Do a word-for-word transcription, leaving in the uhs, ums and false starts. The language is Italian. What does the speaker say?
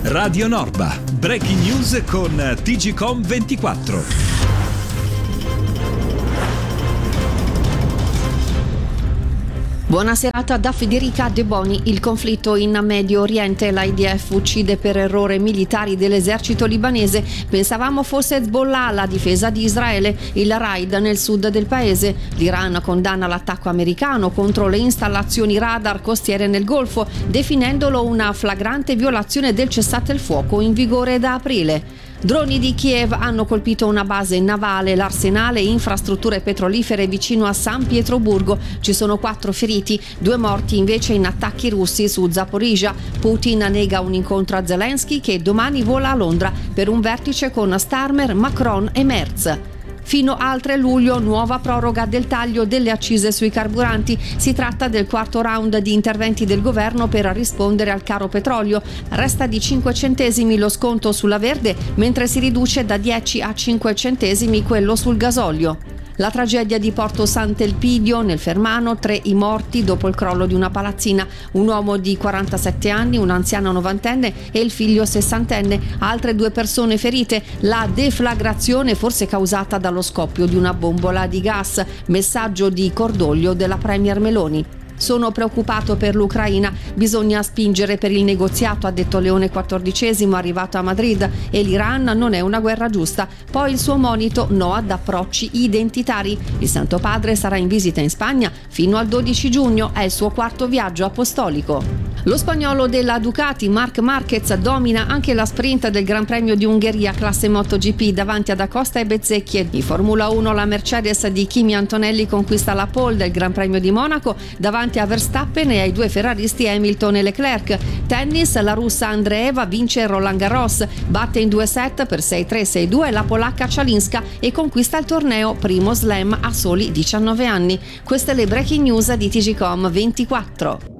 Radio Norba. Breaking news con T G C O M ventiquattro. Buona serata da Federica De Boni. Il conflitto in Medio Oriente, l'I D F uccide per errore militari dell'esercito libanese. Pensavamo fosse Hezbollah la difesa di Israele, il raid nel sud del paese. L'Iran condanna l'attacco americano contro le installazioni radar costiere nel Golfo, definendolo una flagrante violazione del cessate il fuoco in vigore da aprile. Droni di Kiev hanno colpito una base navale, l'arsenale e infrastrutture petrolifere vicino a San Pietroburgo. Ci sono quattro feriti, due morti invece in attacchi russi su Zaporizhzhia. Putin nega un incontro a Zelensky che domani vola a Londra per un vertice con Starmer, Macron e Merz. Fino al tre luglio, nuova proroga del taglio delle accise sui carburanti. Si tratta del quarto round di interventi del governo per rispondere al caro petrolio. Resta di cinque centesimi lo sconto sulla verde, mentre si riduce da dieci a cinque centesimi quello sul gasolio. La tragedia di Porto Sant'Elpidio nel Fermano, tre i morti dopo il crollo di una palazzina, un uomo di quarantasette anni, un anziano novantenne e il figlio sessantenne, altre due persone ferite, la deflagrazione forse causata dallo scoppio di una bombola di gas, messaggio di cordoglio della Premier Meloni. Sono preoccupato per l'Ucraina, bisogna spingere per il negoziato, ha detto Leone quattordicesimo arrivato a Madrid, e l'Iran non è una guerra giusta. Poi il suo monito no ad approcci identitari. Il Santo Padre sarà in visita in Spagna fino al dodici giugno, è il suo quarto viaggio apostolico. Lo spagnolo della Ducati, Marc Marquez, domina anche la sprint del Gran Premio di Ungheria classe MotoGP davanti ad Acosta e Bezzecchi. In Formula uno la Mercedes di Kimi Antonelli conquista la pole del Gran Premio di Monaco davanti a Verstappen e ai due ferraristi Hamilton e Leclerc. Tennis, la russa Andreeva vince Roland Garros, batte in due set per sei tre sei due la polacca Cialinska e conquista il torneo, primo slam a soli diciannove anni. Queste le breaking news di T G C O M ventiquattro.